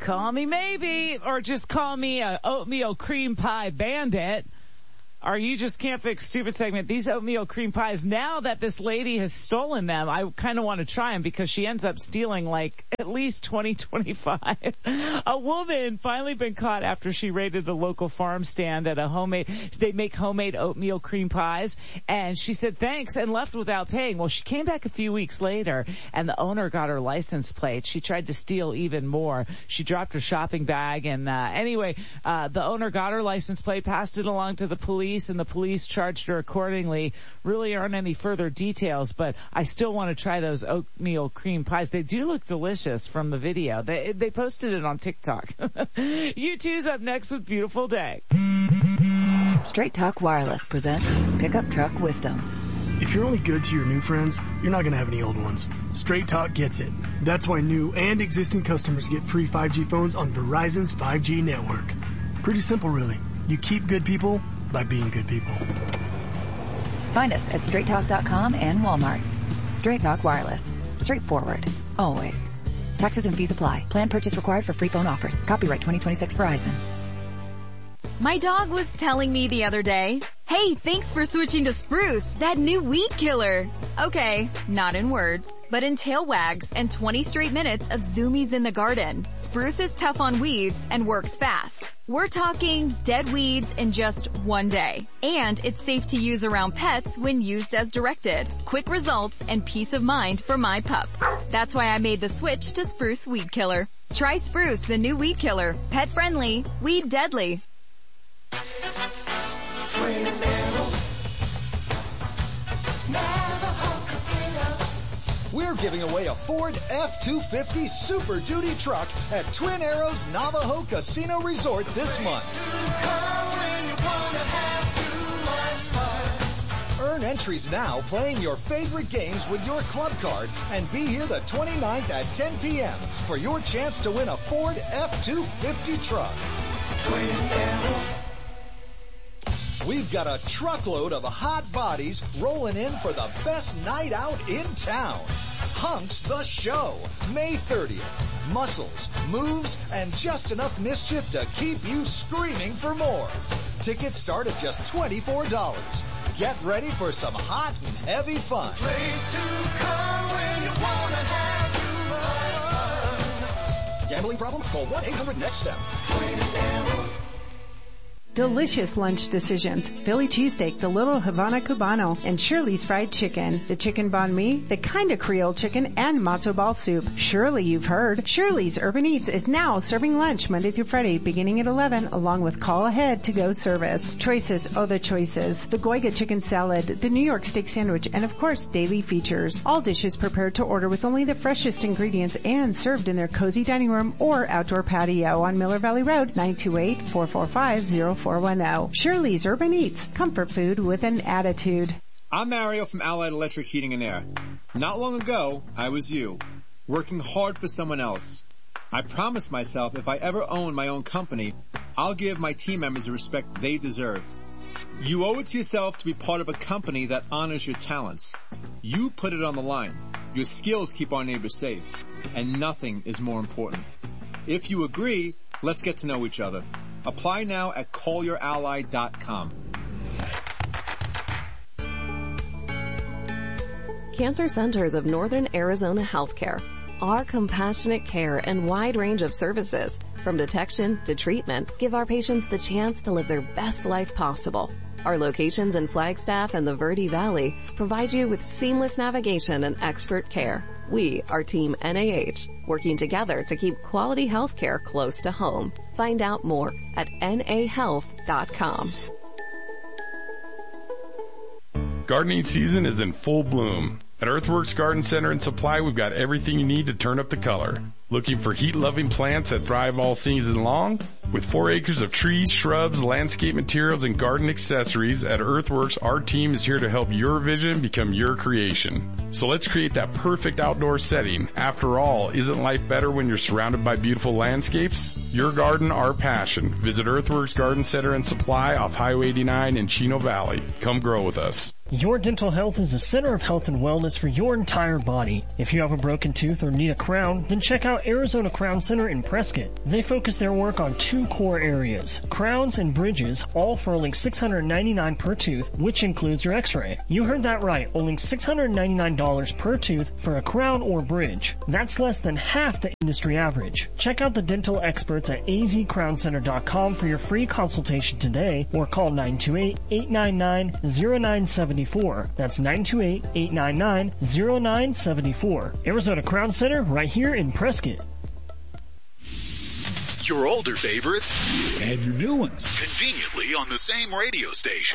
Call me maybe, or just call me a oatmeal cream pie bandit. Or you just can't fix stupid segment. These oatmeal cream pies, now that this lady has stolen them, I kind of want to try them because she ends up stealing like at least 25. A woman finally been caught after she raided a local farm stand at they make homemade oatmeal cream pies. And she said thanks and left without paying. Well, she came back a few weeks later and the owner got her license plate. She tried to steal even more. She dropped her shopping bag and, the owner got her license plate, passed it along to the police, and the police charged her accordingly. Really aren't any further details, but I still want to try those oatmeal cream pies. They do look delicious from the video. They posted it on TikTok. U2's up next with Beautiful Day. Straight Talk Wireless presents Pickup Truck Wisdom. If you're only good to your new friends, you're not going to have any old ones. Straight Talk gets it. That's why new and existing customers get free 5G phones on Verizon's 5G network. Pretty simple, really. You keep good people by being good people. Find us at straighttalk.com and Walmart. Straight Talk Wireless. Straightforward. Always. Taxes and fees apply. Plan purchase required for free phone offers. Copyright 2026 Verizon. My dog was telling me the other day, "Hey, thanks for switching to Spruce, that new weed killer." Okay, not in words, but in tail wags and 20 straight minutes of zoomies in the garden. Spruce is tough on weeds and works fast. We're talking dead weeds in just one day. And it's safe to use around pets when used as directed. Quick results and peace of mind for my pup. That's why I made the switch to Spruce Weed Killer. Try Spruce, the new weed killer. Pet friendly, weed deadly. Twin Arrows, Navajo Casino. We're giving away a Ford F-250 Super Duty truck at Twin Arrows Navajo Casino Resort this month. Earn entries now playing your favorite games with your club card and be here the 29th at 10 p.m. for your chance to win a Ford F-250 truck. Twin Arrows. We've got a truckload of hot bodies rolling in for the best night out in town. Hunks the Show, May 30th. Muscles, moves, and just enough mischief to keep you screaming for more. Tickets start at just $24. Get ready for some hot and heavy fun. Gambling problem? Call 1-800-NEXT-STEP. Delicious lunch decisions. Philly cheesesteak, the Little Havana Cubano, and Shirley's Fried Chicken. The chicken banh mi, the kind of Creole chicken, and matzo ball soup. Surely you've heard. Shirley's Urban Eats is now serving lunch Monday through Friday beginning at 11 along with call ahead to go service. Choices, oh the choices. The Goiga chicken salad, the New York steak sandwich, and of course daily features. All dishes prepared to order with only the freshest ingredients and served in their cozy dining room or outdoor patio on Miller Valley Road, 928-445-0410. Shirley's Urban Eats, comfort food with an attitude. I'm Mario from Allied Electric Heating and Air. Not long ago, I was you, working hard for someone else. I promised myself if I ever own my own company, I'll give my team members the respect they deserve. You owe it to yourself to be part of a company that honors your talents. You put it on the line. Your skills keep our neighbors safe, and nothing is more important. If you agree, let's get to know each other. Apply now at callyourally.com. Cancer Centers of Northern Arizona Healthcare. Our compassionate care and wide range of services, from detection to treatment, give our patients the chance to live their best life possible. Our locations in Flagstaff and the Verde Valley provide you with seamless navigation and expert care. We are Team NAH, working together to keep quality health care close to home. Find out more at nahealth.com. Gardening season is in full bloom. At Earthworks Garden Center and Supply, we've got everything you need to turn up the color. Looking for heat-loving plants that thrive all season long? With 4 acres of trees, shrubs, landscape materials, and garden accessories, at Earthworks, our team is here to help your vision become your creation. So let's create that perfect outdoor setting. After all, isn't life better when you're surrounded by beautiful landscapes? Your garden, our passion. Visit Earthworks Garden Center and Supply off Highway 89 in Chino Valley. Come grow with us. Your Dental Health is a center of health and wellness for your entire body. If you have a broken tooth or need a crown, then check out out Arizona Crown Center in Prescott. They focus their work on 2 core areas, crowns and bridges, all for only $699 per tooth, which includes your x-ray. You heard that right, only $699 per tooth for a crown or bridge. That's less than half the industry average. Check out the dental experts at azcrowncenter.com for your free consultation today, or call 928-899-0974. That's 928-899-0974. Arizona Crown Center, right here in Prescott. Your older favorites and your new ones conveniently on the same radio station.